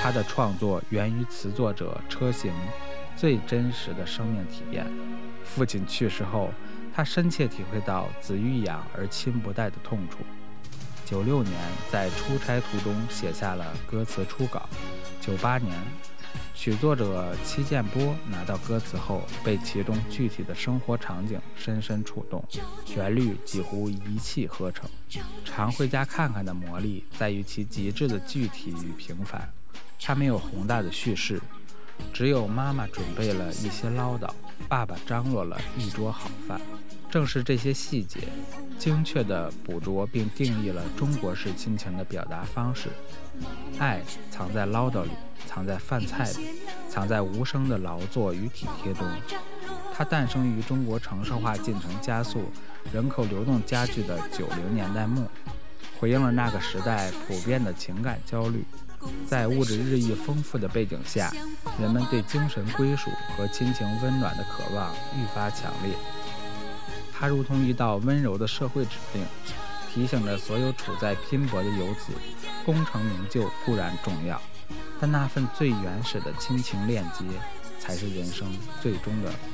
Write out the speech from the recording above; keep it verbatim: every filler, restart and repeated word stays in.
他的创作源于词作者车行最真实的生命体验。父亲去世后，他深切体会到子欲养而亲不待的痛处。九六年在出差途中写下了歌词初稿。九八年曲作者戚建波拿到歌词后，被其中具体的生活场景深深触动，旋律几乎一气呵成。常回家看看的魔力在于其极致的具体与平凡，它没有宏大的叙事，只有妈妈准备了一些唠叨，爸爸张罗了一桌好饭。正是这些细节，精确地捕捉并定义了中国式亲情的表达方式。爱藏在唠叨里，藏在饭菜里，藏在无声的劳作与体贴中。它诞生于中国城市化进程加速、人口流动加剧的九零年代末，回应了那个时代普遍的情感焦虑。在物质日益丰富的背景下，人们对精神归属和亲情温暖的渴望愈发强烈。它如同一道温柔的社会指令，提醒着所有处在拼搏的游子，功成名就固然重要，但那份最原始的亲情链接，才是人生最终的